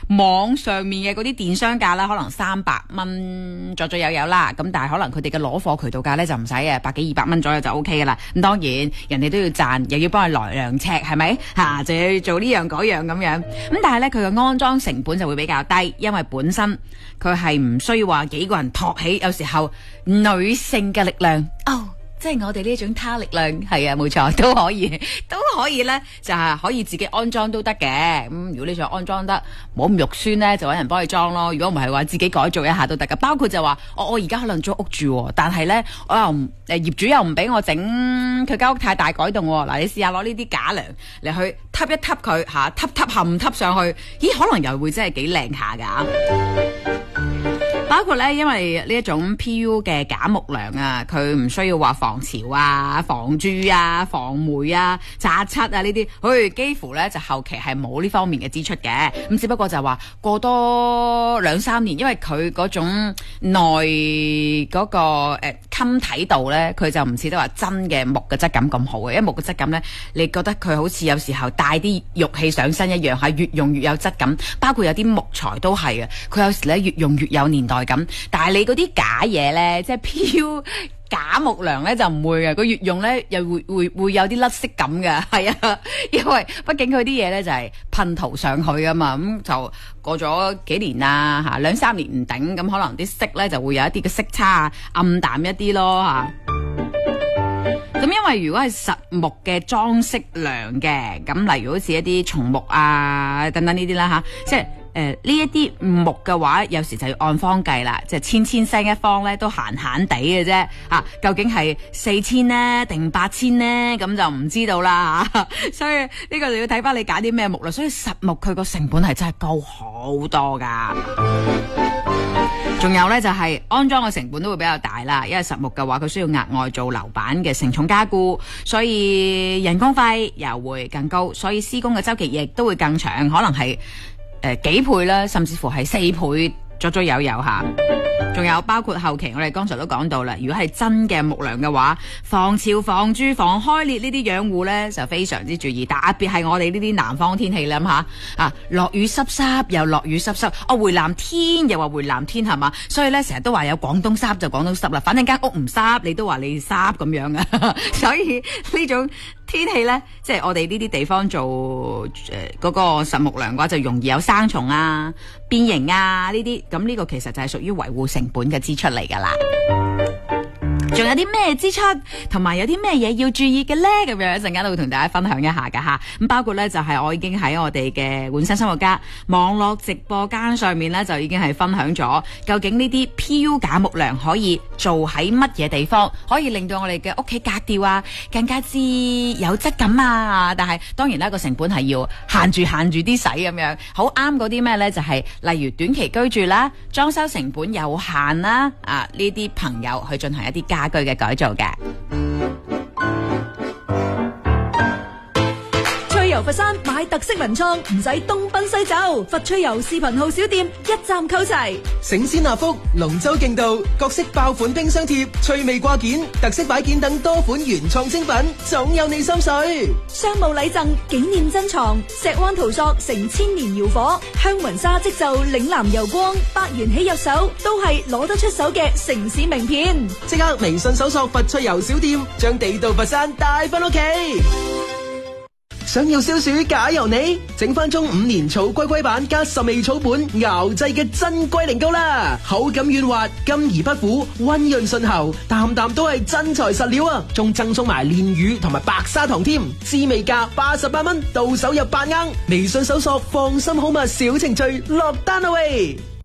網上面嘅嗰啲電商價啦，可能300蚊左右啦。咁但係可能佢哋嘅攞貨渠道價咧就唔使嘅，100幾200蚊左右就 OK 噶啦。咁當然人哋都要賺，又要幫佢來量尺，係咪吓？就要做呢樣嗰樣咁樣。咁但係咧佢嘅安裝成本就會比較低，因為本身佢係唔需要話幾個人托起，有時候女性嘅力量即係我哋呢種他力量，係啊，冇錯，都可以咧，就係可以自己安裝都得嘅。咁如果你想安裝得冇咁肉酸咧，就搵人幫你裝咯。如果唔係話自己改造一下都得噶。包括就話我而家可能租屋住，但係咧我又業主又唔俾我整佢間屋太大改動。嗱，你試下攞呢啲假梁嚟去揼一揼佢吓，揼冚揼上去，咦，可能又會真係幾靚下噶。包括咧，因為呢一種 PU 嘅假木梁啊，佢唔需要話防潮啊、防蛀啊、防霉啊、炸漆啊呢啲，佢幾乎咧就後期係冇呢方面嘅支出嘅。咁只不過就話過多2-3年，因為佢嗰種內嗰個襟睇度咧，佢就唔似得話真嘅木嘅質感咁好嘅。因為木嘅質感咧，你覺得佢好似有時候帶啲玉器上身一樣，係越用越有質感。包括有啲木材都係嘅，佢有時咧越用越有年代感。但係你嗰啲假嘢咧，即係飄假木梁咧就唔會嘅，佢越用咧又會有啲甩色感嘅，係啊，因為畢竟佢啲嘢咧就係噴塗上去啊嘛，咁就過咗幾年啦吓，2-3年唔頂，咁可能啲色咧就會有一啲嘅色差，暗淡一啲咯吓。咁因為如果係實木嘅裝飾梁嘅，咁例如好似一啲松木啊等等呢啲啦吓，即係呢一啲木嘅話，有時就要按方計啦，即係千聲一方咧，都閒閒地嘅啫。究竟係4000呢定8000呢？咁就唔知道啦吓。所以呢個就要睇翻你揀啲咩木啦。所以實木佢個成本係真係高好多噶。仲有呢，就係安裝嘅成本都會比較大啦，因為實木嘅話佢需要額外做樓板嘅承重加固，所以人工費又會更高，所以施工嘅周期亦都會更長，可能係幾倍啦，甚至乎係4倍左右吓。仲有包括後期我哋剛才都講到啦，如果係真嘅木梁嘅話，防潮、防蛀、防開裂呢啲養護咧就非常之注意，特別係我哋呢啲南方天氣啦，諗下落雨濕濕又落雨濕濕，回南天又話回南天係嘛，所以咧成日都話有廣東濕就廣東濕啦，反正間屋唔濕你都話你濕咁樣啊。所以呢種天氣咧，即係我哋呢啲地方做嗰個實木梁嘅話，就容易有生蟲啊、變形啊呢啲，咁呢個其實就係屬於維護成本嘅支出嚟噶啦。仲有啲咩支出，同埋有啲咩嘢要注意嘅呢？咁樣一陣間都會同大家分享一下噶吓。咁包括呢，就係我已經喺我哋嘅換新生活家網絡直播間上面呢，就已經係分享咗究竟呢啲 PU 假木梁可以做喺乜嘢地方，可以令到我哋嘅屋企格調啊更加之有質感啊。但係當然啦，個成本係要限住啲使咁樣，好啱嗰啲咩呢？就係例如短期居住啦，裝修成本有限啦，呢啲朋友去進行一啲家居嘅改造嘅。 趣遊佛山買特色文創，唔使東奔西走，佛趣遊視頻號小店一站購齊。 醒獅納福、龍舟競渡、各式爆款冰箱貼、趣味掛件、特色擺件等多款原創精品，總有你心水。 商務禮贈、紀念珍藏、石灣陶塑成千年窯火，香雲紗織就嶺南油光，8元起入手，都係攞得出手嘅城市名片。 即刻微信搜索佛趣遊小店，將地道佛山帶返屋企。想要消暑假由你，整翻中5年草龜龜版加10味草本熬製嘅真龜苓膏啦，口感軟滑，甘而不苦，溫潤順喉，啖啖都係真材實料啊！仲贈送埋煉乳同埋白砂糖添，滋味價88蚊，到手入8盎。微信搜索放心好物小程序，落單啦喂！